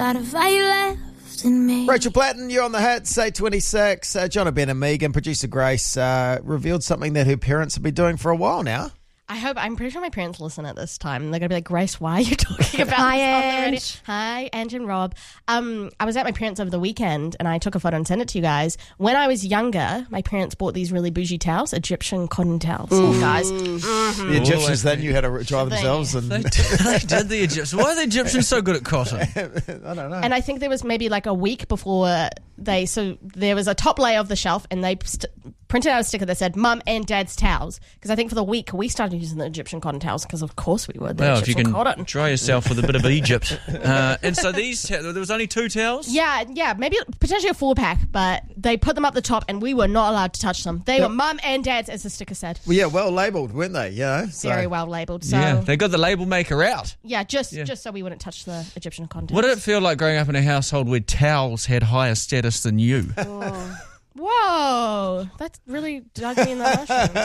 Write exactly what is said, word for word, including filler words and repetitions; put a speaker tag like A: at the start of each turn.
A: But if I left in me.
B: Rachel Platten, you're on the hits, eight twenty-six. Uh, John Ben and Megan, producer Grace, uh, revealed something that her parents have been doing for a while now.
C: I hope, I'm pretty sure my parents listen at this time. They're going to be like, Grace, why are you talking about
A: Hi,
C: this on the radio?
A: Ange.
C: Hi, Ange and Rob. Um, I was at my parents over the weekend and I took a photo and sent it to you guys. When I was younger, my parents bought these really bougie towels, Egyptian cotton towels, guys.
B: The Egyptians then knew how to dry themselves. And
D: They did, they did the Egyptians. Why are the Egyptians so good at cotton?
B: I don't know.
C: And I think there was maybe like a week before they, so there was a top layer of the shelf and they st- printed out a sticker that said Mum and Dad's towels. Because I think for the week we started using the Egyptian cotton towels because of course we were. The
D: Well, if you
C: Egyptian
D: can
C: cotton.
D: dry yourself with a bit of Egypt. Uh, and so these, ta- there was only two towels?
C: Yeah, yeah, maybe potentially a four pack, but they put them up the top and we were not allowed to touch them. They
B: Yep.
C: were Mum and Dad's, as the sticker said.
B: Well, yeah, well labelled, weren't they? You know, so.
C: Very well labelled. So
D: Yeah,
C: yeah,
D: they got the label maker out.
C: just
D: Yeah.
C: just so we wouldn't touch the Egyptian cotton towels.
D: What did it feel like growing up in a household where towels had higher status than you?
C: Whoa, that really dug me in the mushroom.